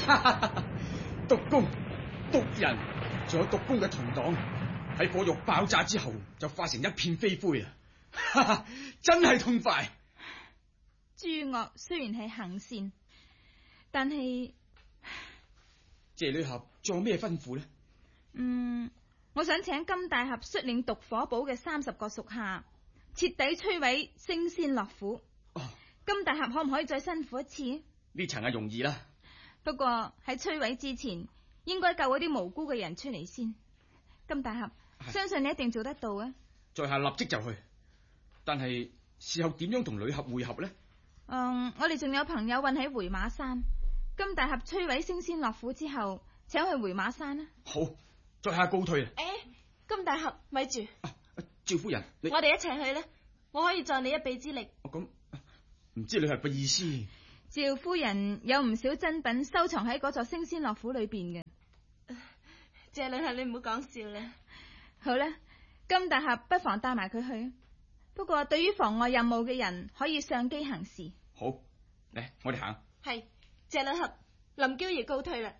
毒公、毒人，仲有毒公嘅同黨，喺火藥爆炸之後就化成一片飛灰啊！真係痛快。 諸惡雖然係行善，但係謝女俠仲有咩吩咐呢？ 我想請金大俠率領毒火堡嘅30個屬下，徹底摧毀升仙樂府。金大俠可唔可以再辛苦一次？ 呢層係容易啦。 不過喺摧毀之前，應該救嗰啲無辜嘅人出嚟先。金大俠，相信你一定做得到啊！ 在下立即就去，但係事後點樣同女俠會合呢？ 我哋仲有朋友困喺回馬山，金大俠摧毀升仙樂府之後，請去回馬山啦。 好，在下告退啦。 金大俠咪住， 趙夫人， 我哋一齊去咧，我可以助你一臂之力。 咁唔知你係乜意思？ 趙夫人有唔少珍品收藏喺嗰座升仙樂府裏邊嘅。 謝女俠，你唔好講笑啦。 好啦，金大俠不妨帶埋佢去。不過對於妨礙任務嘅人，可以上機行事。 好，嚟，我哋行。 係，謝女俠，林嬌亦告退啦。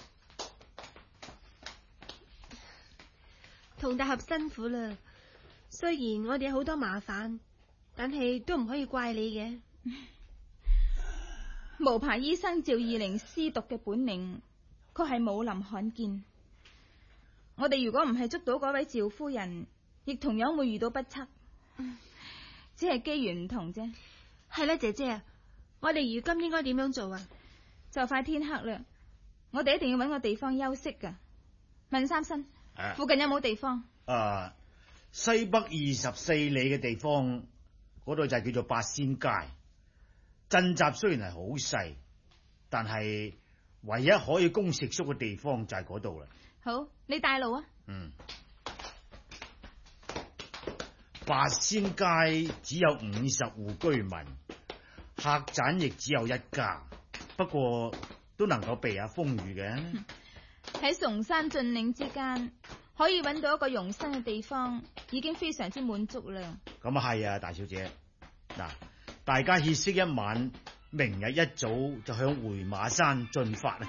同大俠辛苦啦，雖然我哋有好多麻煩，但係都唔可以怪你嘅。 無牌醫生趙二齡施毒嘅本領，確係武林罕見。我哋如果唔係捉到嗰位趙夫人，亦同樣會遇到不測。只係機緣唔同啫。 係啦，姐姐啊，我哋如今應該點樣做啊？ 就快天黑啦，我哋一定要搵個地方休息噶。問三生，附近有冇地方？ 西北24里嘅地方，嗰度就叫做八仙街。鎮集雖然係好細，但係唯一可以供食宿嘅地方就係嗰度啦。 好，你帶路啊。 八仙街只有50戶居民，客棧亦只有一家，不過都能夠避下風雨嘅。 喺崇山峻嶺之間，可以揾到一個容身嘅地方，已經非常之滿足啦。 咁啊係啊，大小姐，嗱，大家歇息一晚，明日一早就向回馬山進發啦。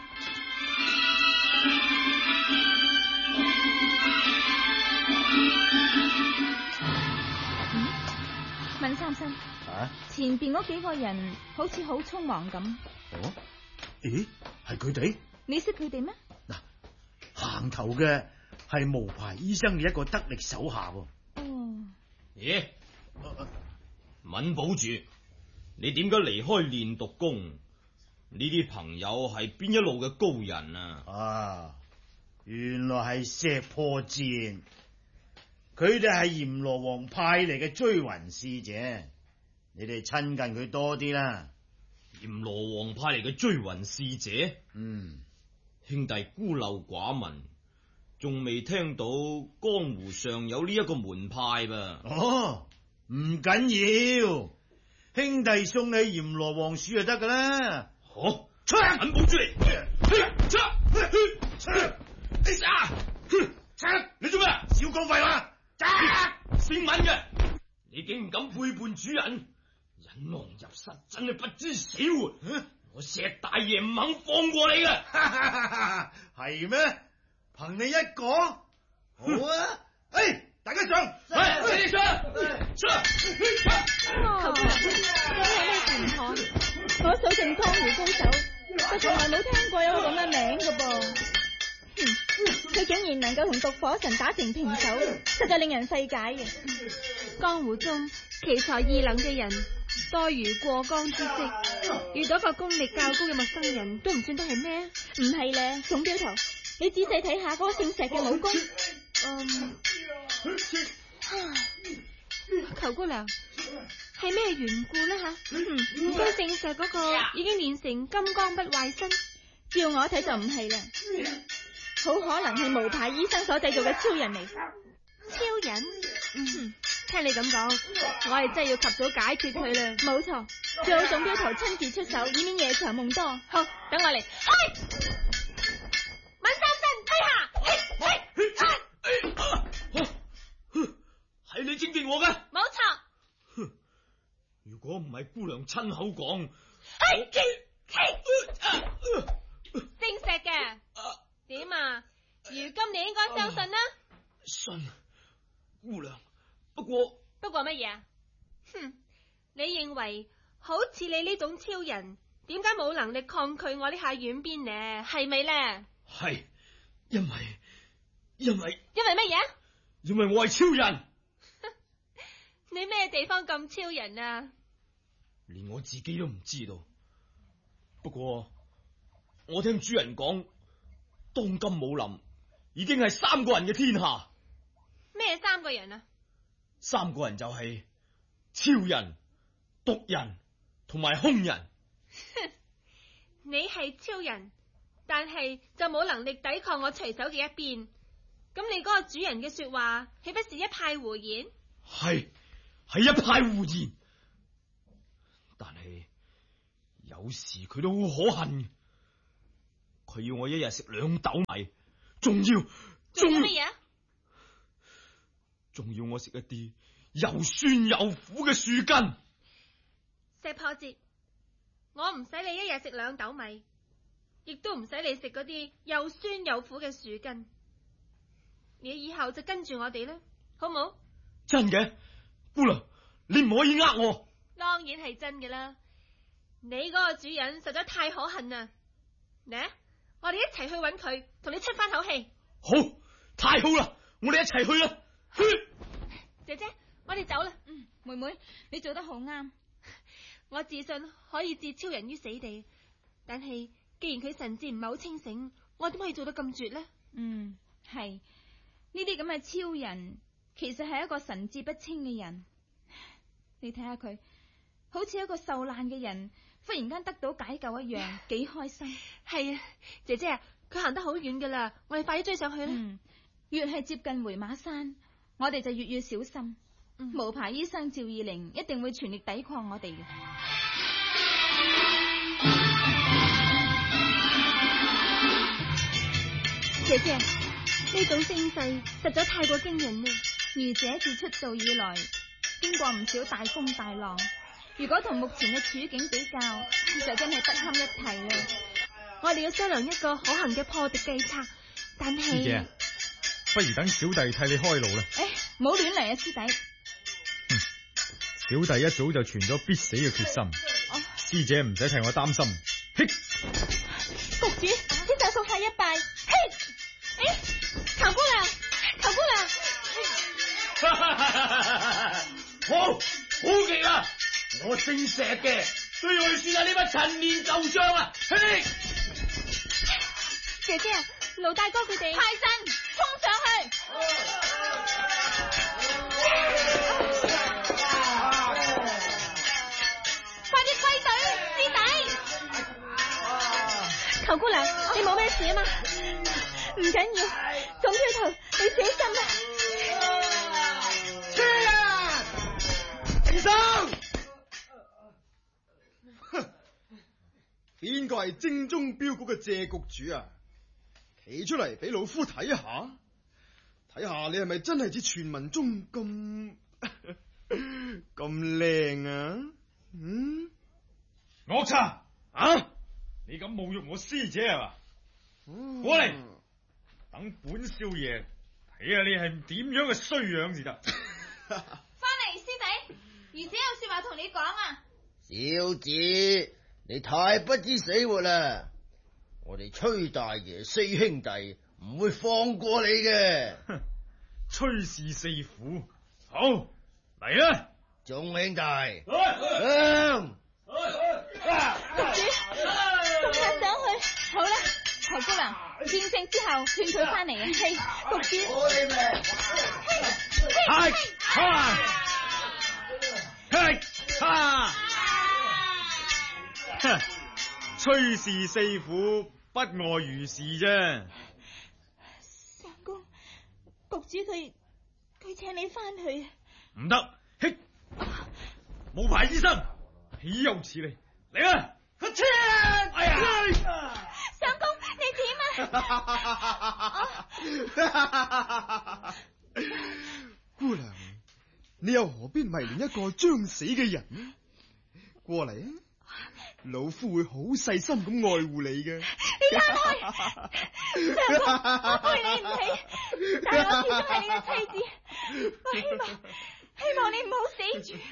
問三生，前邊嗰幾個人好似好匆忙咁。 咦，係佢哋？ 你識佢哋咩？ 嗱，行頭嘅係無牌醫生嘅一個得力手下。 咦，敏保住，你點解離開練毒宮？呢啲朋友係邊一路嘅高人啊？ 原來係石破戰。佢哋係閻羅王派嚟嘅追魂使者，你哋親近佢多啲啦。 閻羅王派嚟嘅追魂使者，兄弟孤陋寡聞，仲未聽到江湖上有呢一個門派噃。 唔緊要，兄弟送你閻羅王署就得噶啦。 好，緊保住你。你做咩？ 少講廢話。 姓敏嘅，你竟唔敢背叛主人，引狼入室，真係不知死活。我石大爺唔肯放過你嘅。 係咩？憑你一講，好啊！大家上， 你哋上。 求姑娘，你有咩事唔妥？我數盡江湖高手，我從來冇聽過有個咁嘅名嘅噃。佢竟然能夠同毒火神打成平手，實在令人費解嘅。 江湖中奇才異能嘅人多如過江之鯽，遇到個功力較高嘅陌生人都唔算得係咩？ 唔係咧，總標頭，你仔細睇下嗰個姓石嘅武功。 求姑娘，係咩緣故呢？唔該，姓石嗰個已經練成金剛不壞身， 照我睇就唔係啦。好可能係無牌醫生所製造嘅超人嚟。 超人？聽你咁講，我係真係要及早解決佢啦。 冇錯，最好總標頭親自出手，以免夜長夢多。好，等我嚟。 敏三生，退下！ 係你整定我嘅？ 冇錯。 如果唔係姑娘親口講， 四信姑娘，不過乜嘢啊？哼！你認為好似你呢種超人，點解冇能力抗拒我呢下軟鞭呢？係咪呢？ 係因為乜嘢？ 因為我係超人。 你咩地方咁超人啊？ 連我自己都唔知道。不過我聽主人講，當今武林已經係3個人嘅天下。 咩3個人啊 ？3個人就係超人、毒人同埋兇人。 你係超人，但係就冇能力抵抗我隨手嘅一鞭。咁你嗰個主人嘅說話，豈不是一派胡言？ 係一派胡言。但係有時佢都好可恨，佢要我一日食2斗米，仲要乜嘢？ 仲要我食一啲又酸又苦嘅樹根。 石破節，我唔使你一日食2斗米，亦都唔使你食嗰啲又酸又苦嘅樹根。你以後就跟住我哋啦，好唔好？ 真嘅，姑娘，你唔可以呃我。 當然係真嘅啦，你嗰個主人實在太可恨啦。嚟，我哋一齊去揾佢，同你出翻口氣。 好，太好啦，我哋一齊去啦。 姐姐，我哋走啦。 妹妹，你做得好啱。 我自信可以置超人於死地，但係既然佢神志唔係好清醒，我點可以做得咁絕呢？ 係呢啲咁嘅超人，其實係一個神志不清嘅人。你睇下佢，好似一個受難嘅人，忽然間得到解救一樣，幾開心。 係啊，姐姐啊，佢行得好遠噶啦，我哋快啲追上去啦。 越係接近回馬山，我哋就越要小心。無牌醫生趙二玲一定會全力抵抗我哋嘅。 姐姐，呢種聲勢實在太過驚人啦。 愚者自出道以來，經過唔少大風大浪，如果同目前嘅處境比較，就真係不堪一提啦。 我哋要商量一個可行嘅破敵計策，但係師姐，不如等小弟替你開路啦。 唔好亂嚟啊，師弟。 小弟一早就存咗必死嘅決心，師姐唔使替我擔心。嘿， 局主，先手送下一拜。嘿， 求姑娘，求姑娘。 好極啦！我姓石嘅，最後算係呢筆陳年舊賬啊！嘿， 姐姐啊，盧大哥佢哋泰山衝上去！ 快啲歸隊，師弟！求姑娘，你冇咩事啊嘛？ 唔緊要，總挑頭，你小心啊！ 停手！邊個係精忠鏢局嘅謝局主啊？企出嚟俾老夫睇下，睇下你係咪真係似傳聞中咁靚啊？ 惡賊啊！你咁侮辱我師姐係嘛？過嚟，等本少爺睇下你係點樣嘅衰樣至得。 翻嚟，師弟，愚者有說話同你講啊！ 小子，你太不知死活啦！我哋崔大爺4兄弟唔會放過你嘅。 崔氏4虎，好嚟啦！ 眾兄弟，上！ 局主，送下上去。好啦，求姑娘，戰勝之後勸佢翻嚟啊！係，局主。 崔氏4虎不外如是啫。 相公，局主佢請你翻去。 唔得，嘿，無牌醫生，豈有此理！嚟啊！哎呀！ 相公，你點啊？ 姑娘，你又何必迷戀一個將死嘅人呢？過嚟啊！ 老夫會好細心咁愛護你嘅。 你走開！相公，我配你唔起，但係我始終係你嘅妻子，我希望你唔好死住。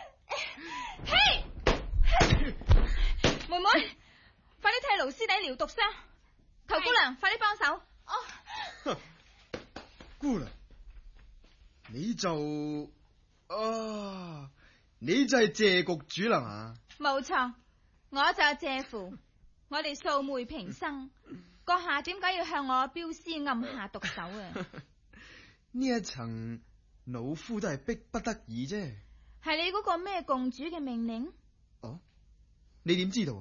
嘿，妹妹，快啲替盧師弟療毒傷，求姑娘快啲幫手。哦， 姑娘，你就係謝局主啦嘛？ 冇錯，我就係謝父，我哋素昧平生，閣下點解要向我標師暗下毒手啊？ 呢一層老夫都係逼不得已啫。 係你嗰個咩共主嘅命令？ 哦，你點知道啊？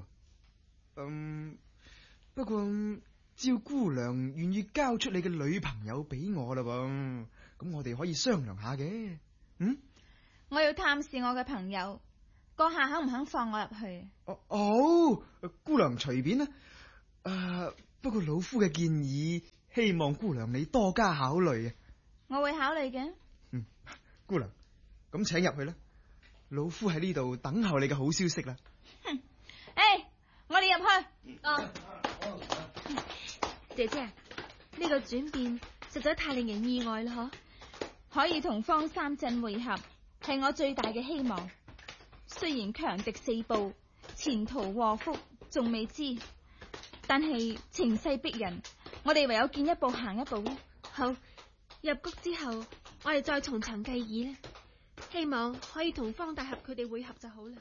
不過照姑娘願意交出你嘅女朋友俾我啦噃，咁我哋可以商量下嘅。 我要探視我嘅朋友，閣下肯唔肯放我入去？ 姑娘隨便啦。不過老夫嘅建議，希望姑娘你多加考慮啊。 我會考慮嘅。 姑娘，咁請入去啦。老夫喺呢度等候你嘅好消息啦。 我哋入去。 姐姐，呢個轉變實在太令人意外啦！ 可以同方三鎮會合，係我最大嘅希望。雖然強敵四部，前途禍福仲未知，但係情勢逼人，我哋唯有見一步行一步啦。 好，入谷之後，我哋再從長計議咧。希望可以同方大俠佢哋會合就好啦。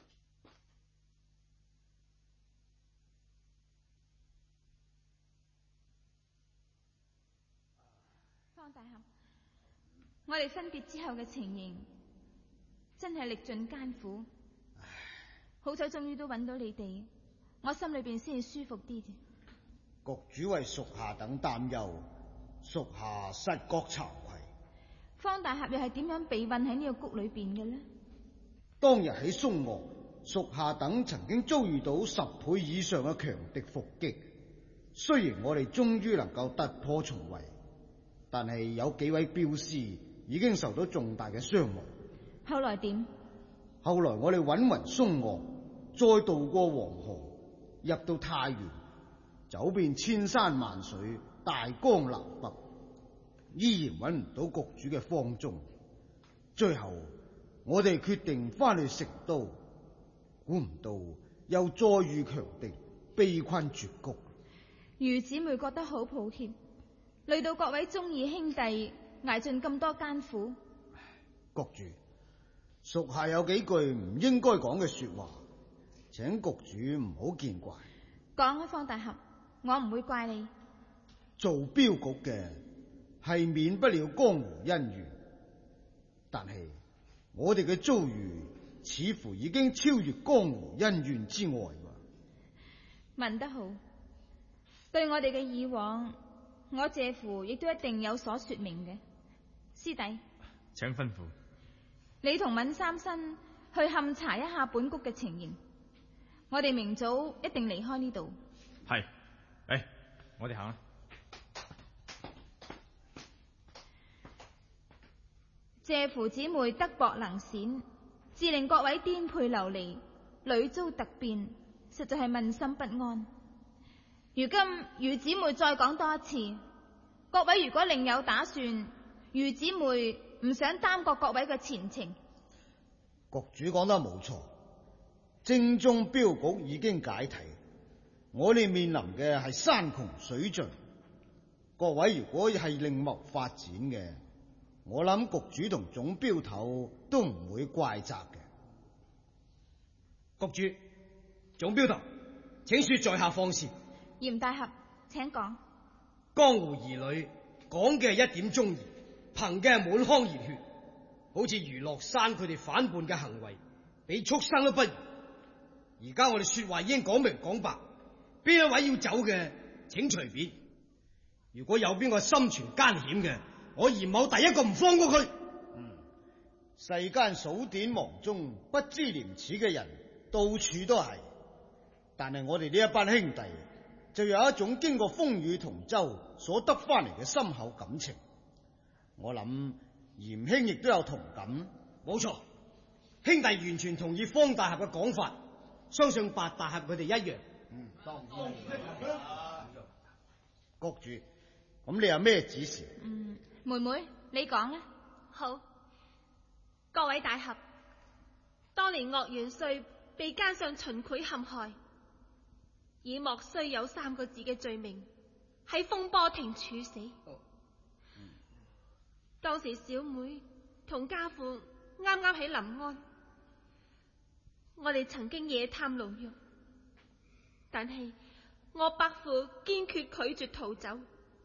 方大俠，我哋分別之後嘅情形真係歷盡艱苦，好彩終於都揾到你哋，我心裏邊先至舒服啲啫。 局主為屬下等擔憂，屬下實覺慚愧。 方大俠又係點樣被困喺呢個谷裏邊嘅呢？ 當日喺松嶽，屬下等曾經遭遇到10倍以上嘅強敵伏擊，雖然我哋終於能夠突破重圍，但係有幾位鏢師已經受到重大嘅傷亡。 後來點？ 後來我哋搵勻松嶽，再渡過黃河，入到太原，走遍千山萬水，大江南北，依然搵唔到局主嘅芳蹤。最後我哋決定翻去成都，估唔到又再遇強敵，被困絕谷。 余姊妹覺得好抱歉，累到各位忠義兄弟挨盡咁多艱苦。 局主，屬下有幾句唔應該講嘅說話，請局主唔好見怪。 講啊，方大俠，我唔會怪你。 做鏢局嘅係免不了江湖恩怨，但係我哋嘅遭遇似乎已經超越江湖恩怨之外。 問得好，對我哋嘅以往，我謝父亦都一定有所說明嘅。師弟， 請吩咐。 你同閔三新去勘查一下本谷嘅情形，我哋明早一定離開呢度。 係，我哋行啦。 謝父姊妹德薄能閃，致令各位顛沛流離，屢遭突變，實在係問心不安。如今余姊妹再講多一次，各位如果另有打算，余姊妹唔想耽擱各位嘅前程。 局主講得冇錯，正宗鏢局已經解體，我哋面臨嘅係山窮水盡。各位如果係另謀發展嘅，我諗局主同總鏢頭都唔會怪責嘅。 局主、總鏢頭，請說在下放肆。 嚴大俠，請講。 江湖兒女講嘅係一點忠義，憑嘅係滿腔熱血，好似余樂山佢哋反叛嘅行為，比畜生都不如。而家我哋說話已經講明講白，邊一位要走嘅，請隨便。如果有邊個心存奸險嘅，我嚴某第一個唔放過佢。 世間數典忘宗、不知廉恥嘅人到處都係，但係我哋呢一班兄弟就有一種經過風雨同舟所得翻嚟嘅深厚感情。我諗嚴兄亦都有同感。 冇錯，兄弟完全同意方大俠嘅講法， 相信白大俠佢哋一樣。 谷主，咁你有咩指示？ 妹妹，你講啦。好，各位大俠，當年岳元帥被奸相秦檜陷害，以莫須有3個字嘅罪名喺風波亭處死。當時小妹同家父啱啱喺臨安，我哋曾經夜探牢獄，但係我伯父堅決拒絕逃走。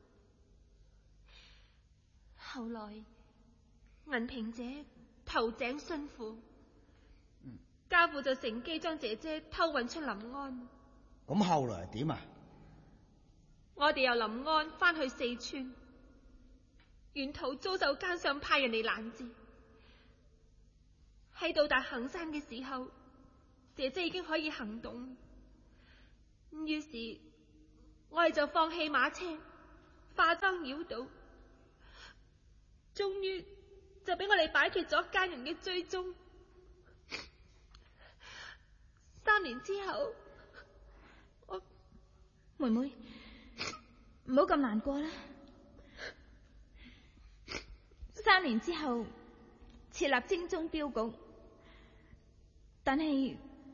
後來銀萍姐投井殉父，家父就乘機將姐姐偷運出臨安。 咁後來係點啊？ 我哋由臨安翻去四川，沿途遭受奸相派人嚟攔截。喺到達衡山嘅時候，姐姐已經可以行動。於是我哋就放棄馬車，化妝繞道，終於就俾我哋擺脫咗奸人嘅追蹤。3年之後，我妹妹唔好咁難過啦。3年之後設立精忠鏢局，但係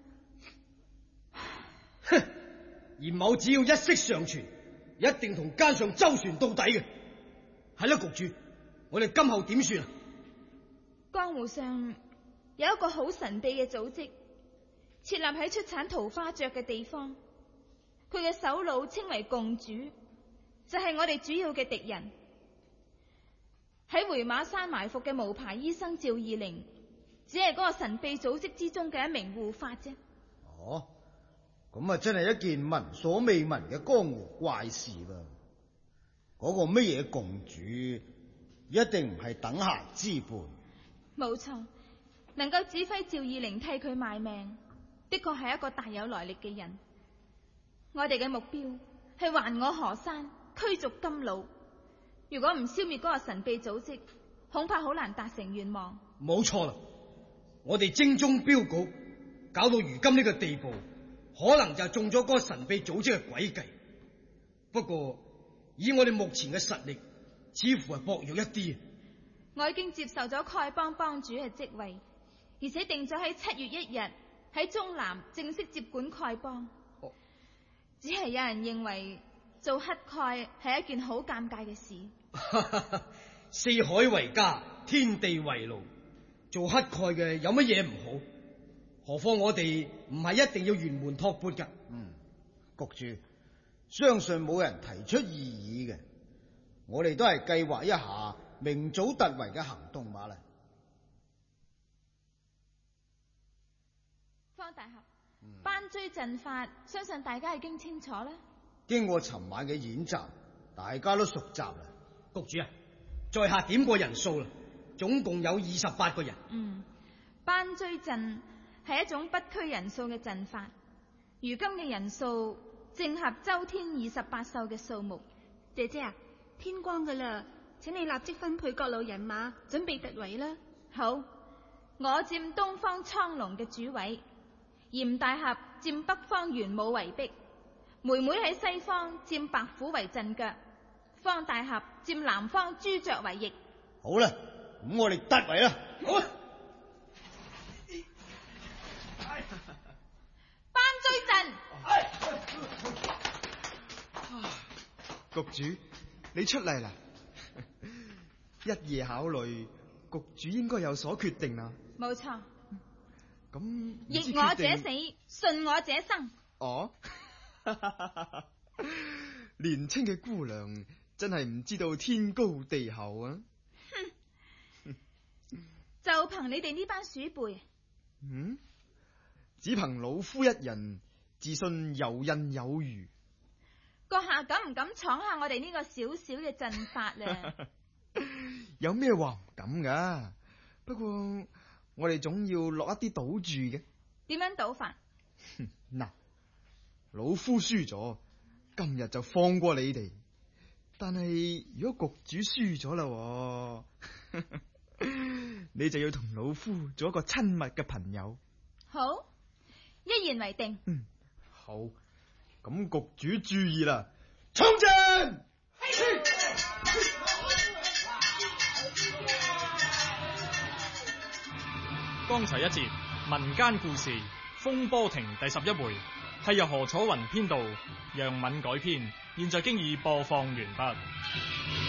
嚴某只要一息尚存，一定同奸相周旋到底嘅。係啦，局主，我哋今後點算啊？ 江湖上有一個好神秘嘅組織，設立喺出產桃花雀嘅地方。佢嘅首腦稱為共主，就係我哋主要嘅敵人。喺回馬山埋伏嘅無牌醫生趙二玲，只係嗰個神秘組織之中嘅一名護法啫。 哦，咁啊真係一件聞所未聞嘅江湖怪事啦。嗰個乜嘢共主，一定唔係等閒之輩。 冇錯，能夠指揮趙二玲替佢賣命，的確係一個大有來歷嘅人。我哋嘅目標係還我河山，驅逐金老。如果唔消滅嗰個神秘組織，恐怕好難達成願望。 冇錯啦，我哋精忠鏢局搞到如今呢個地步，可能就係中咗嗰個神秘組織嘅詭計。不過以我哋目前嘅實力，似乎係薄弱一啲。 我已經接受咗丐幫幫主嘅職位，而且定咗喺7月1日喺中南正式接管丐幫。只係有人認為做乞丐係一件好尷尬嘅事。 四海為家，天地為爐，做乞丐嘅有乜嘢唔好？何況我哋唔係一定要沿門托缽噶。 局主，相信冇人提出異議嘅，我哋都係計劃一下明早突圍嘅行動罷啦。 方大俠，班追陣法，相信大家已經清楚啦。 經過尋晚嘅演習，大家都熟習啦。 局主啊，在下點過人數啦，總共有28個人。 班追陣係一種不拘人數嘅陣法，如今嘅人數正合周天28宿嘅數目。 姐姐啊，天光噶啦，請你立即分配各路人馬，準備突圍啦。 好，我佔東方蒼龍嘅主位，嚴大俠佔北方玄武為壁，妹妹喺西方佔白虎為陣腳，方大俠佔南方朱雀為翼。 好啦，咁我哋突圍啦。好啊， 班追陣。 局主，你出嚟啦！一夜考慮，局主應該有所決定啦。 冇錯。 咁逆我者死，順我者生。 哦，年青嘅姑娘真係唔知道天高地厚啊！ 就憑你哋呢班鼠輩， 只憑老夫一人，自信游刃有餘。 閣下敢唔敢闖下我哋呢個小小嘅陣法咧？ 有咩話唔敢噶？不過我哋總要落一啲賭注嘅。 點樣賭法？ 嗱，老夫輸咗，今日就放過你哋。但係如果局主輸咗啦，你就要同老夫做一個親密嘅朋友。 好， 一言為定。 好，咁局主注意啦， 衝陣！ 剛才一節民間故事《風波亭》第11回，係由何楚雲編導，楊敏改編，現在經已播放完畢。